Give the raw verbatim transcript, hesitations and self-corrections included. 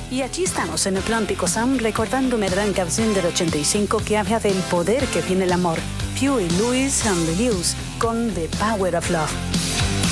Y aquí estamos en Atlántico Sam recordando una gran canción del ochenta y cinco que habla del poder que tiene el amor. Huey Lewis and the News con The Power of Love.